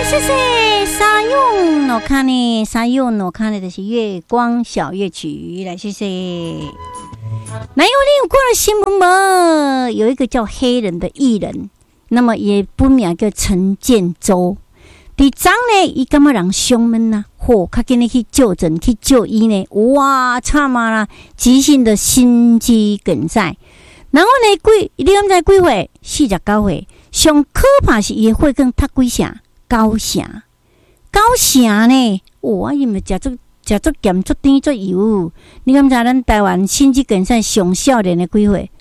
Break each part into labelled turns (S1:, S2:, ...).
S1: 谢谢沙用我看呢，沙用我看的就是月光小乐曲，来谢谢。那你有看到新闻吗？有一个叫黑人的艺人，那么也不名叫陈建州。第昨呢，伊感觉人伤闷呐，较紧去就诊去就医呢，哇，惨啊啦，急性的心肌梗塞。然后呢，你敢知几岁？49岁。上可怕是伊的血管塌几成，9成呢？哇，伊咪食足咸足甜足油。你敢知咱台湾心肌梗塞上少年的几岁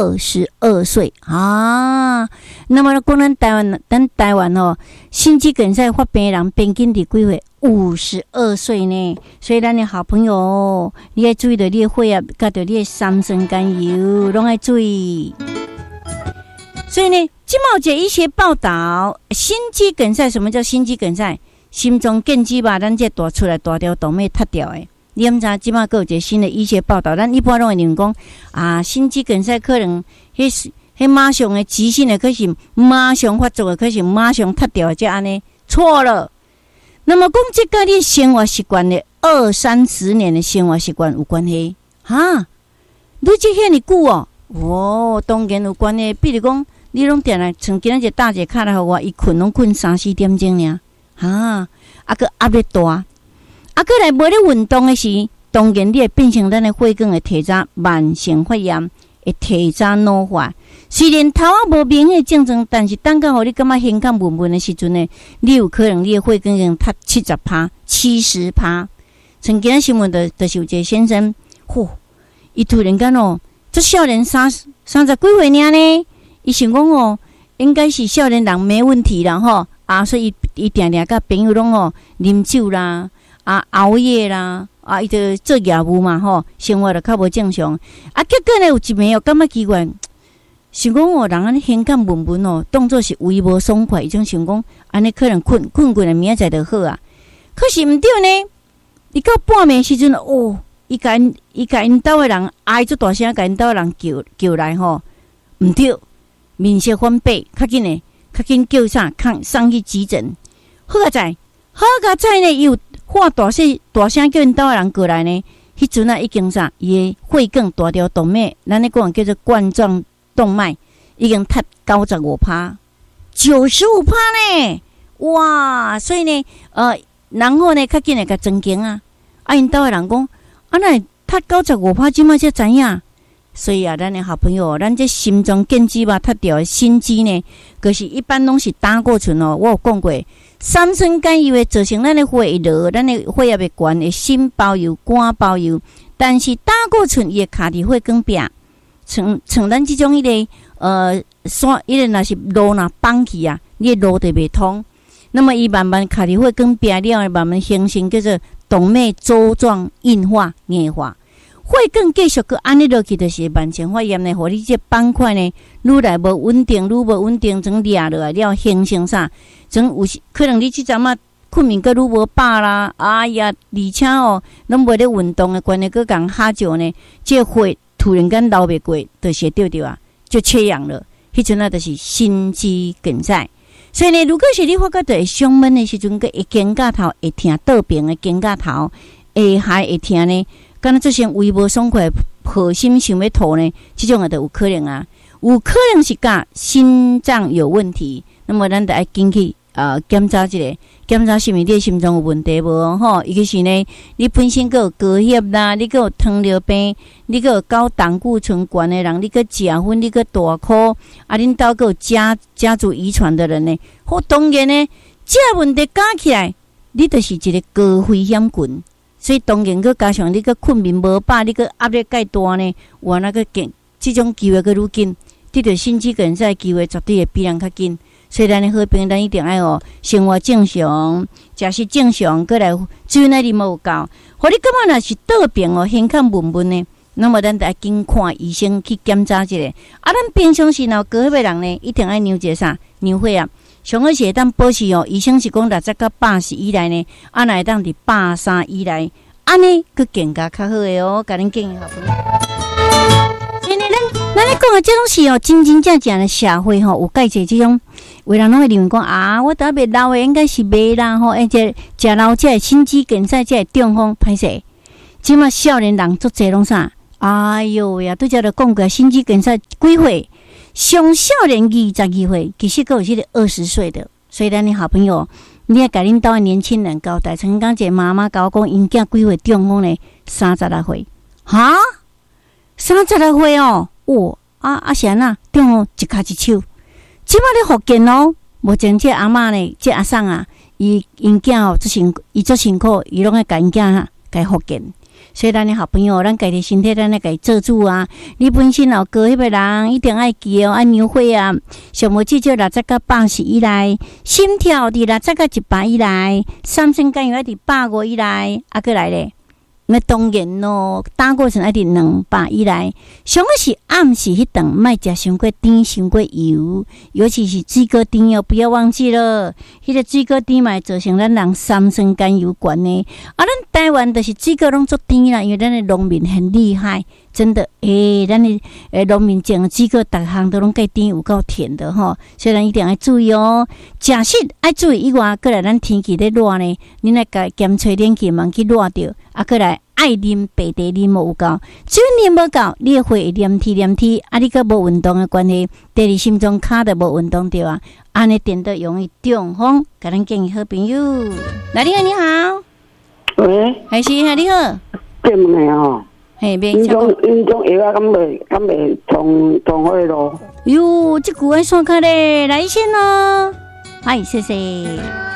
S1: ？22岁啊。那么讲咱台湾哦，心肌梗塞发病人平均伫几岁？52岁呢。所以咱的好朋友，你要注意到你的血压，甲到你的三酸甘油，拢要注意。所以呢，今毛有一些报道，心肌梗塞，什么叫心肌梗塞？心脏建基吧，咱这大出来大条动脉塌掉的。你毋知今毛有一个新的医学报道，咱一般拢会认讲啊，心肌梗塞可能迄马上的急性的，可是马上发作的，可是马上塌掉的，这安尼错了。那么讲这跟你生活习惯的20-30年的生活习惯有关系哈？你这遐尼久哦？哦，当然有关系。比如讲，你拢定来像今仔日大姐卡来互我，伊困拢困3-4点钟尔，啊，个压力大，过来无咧运动的时，当然你会变成咱的血管会提早慢性发炎，会提早老化。虽然头仔无明显症状，但是等到互你感觉胸腔闷闷的时阵呢，你有可能你的血管已经塌70%、70%。像今仔新闻就是有一个先生，伊突然间哦。这少年30几岁呢？伊想讲哦，应该是少年人没问题啦吼啊，所以伊定定甲朋友拢哦啉酒啦，熬夜啦，伊就做业务嘛吼，生活就较无正常。结果呢有一暝哦，感觉奇怪，想讲哦，人安尼胸腔闷闷哦，当作是胃无爽快，伊种想讲安尼可能困的明仔载就好啊。可是毋对呢，伊到半暝时阵哦。伊甲因兜的人哀足大声，甲因兜的人叫来吼，毋对，面色翻白，较紧叫啥？送去急诊。好在呢，伊有喊大声叫因兜的人过来呢。迄阵已经啥？伊的血管大条动脉，咱咧讲叫做冠状动脉，已经塌95%、95%呢。哇！所以呢，然后呢，较紧来甲增强啊。因兜的人讲。那塌95%，即马才知影。所以啊，咱的好朋友，咱这心脏建基吧，塌掉的心肌呢，可是一般拢是打过唇哦。我有讲过，三酸甘油会造成咱的血会落，咱的血压会悬，会心包油、肝包油。但是打过唇伊会卡伫血管壁，像咱这种迄个山，迄个若是路若放去啊，你的路就袂通。那么伊慢慢卡伫血管壁了，慢慢形成叫做动脉粥状硬化、硬化，血管继续个安尼落去，就是慢性发炎呢。互你这板块呢，愈来无稳定，总裂落来了，形成啥？总有可能你即阵啊困眠个愈无饱啦，哎呀，而且哦，拢无咧运动的关系，个共哈酒呢，这血突然间流袂过，就是对啊，就缺氧了。迄阵啊，就是心肌梗塞。所以呢，如果是你发觉到会伤闷的时阵，个会肩胛头会疼，倒病的肩胛头还会疼呢，敢若做成胃无爽快，破心想要吐呢，这种就有可能啊，有可能是甲心脏有问题。那么咱得爱紧去检查一下，检查是毋是你的心脏有问题无吼？尤其是呢，你本身个有高血啦，你个有糖尿病，你个有高胆固醇高的人，你个食薰，你个大箍，恁兜个有家族遗传的人呢，好当然呢，这问题加起来，你就是一个高危险群。所以当然个加上你个困眠无饱，你个压力介大呢，哇那个这种机会个愈紧，得到心肌梗塞机会绝对会比人较紧。所以咱的好朋友，咱一定要生活正常，食食正常，过来水那里无够。互你感觉若是倒病哦，胸腔闷闷呢，那么咱得要紧看医生去检查一下。咱平常时若高血压人呢，一定要量一个啥？量血压。上好是会当保持哦，医生是讲60到80以内呢，若会当伫83以内，安尼佫更加较好的哦。甲恁建议好朋友。所以呢，咱咧讲的这种是哦，真正的社会吼，有介济这种有人拢会认为讲啊，我等下袂老的应该是袂啦吼，而且食老这心肌梗塞这中风歹势。即马少年人足侪拢啥？哎哟呀，拄则著讲过心肌梗塞几岁？上少年22岁，其实佫有迄个20岁的。所以咱的好朋友，你也甲恁兜的年轻人交代。曾经一个妈妈甲我讲，因囝几岁中风呢？36岁。哈？36岁哦，是安那中风一骹一手。即马咧福建哦，目前这阿嬷呢，这阿送啊，因囝哦，足辛苦，伊拢爱甲因囝甲福建。所以咱的好朋友，咱家己身体，咱来家己做主啊！你本身老哥迄个人一定爱记哦，爱牛血啊，上无至少60到80以内，心跳伫60到100以内，三酸甘油爱伫150以内，过来咧。那当然咯，打过程爱伫200以内，上个是暗时迄顿，莫食伤过甜、伤过油，尤其是水果甜哦，不要忘记了，迄个水果甜嘛会造成咱人三酸甘油高呢。咱台湾就是水果拢足甜啦，因为咱的农民很厉害，真的咱的农民种的水果，逐项都拢介甜，有够甜的吼，所以咱一定要注意哦。食食爱注意以外，过来咱天气咧热呢，恁来甲兼吹冷气，莫去热着，过来。爱啉白茶啉无有够，水啉无够，你的血会黏体，你个无运动的关系，第二心脏卡的无运动着啊，安尼电得容易中风。甲咱建议好朋友，来你好，你好，
S2: 喂，
S1: 还是你好，
S2: 对问的吼，
S1: 嘿，
S2: 因种药啊，敢袂同伙咯？
S1: 哟，这句爱算卡咧，来先咯，嗨，谢谢。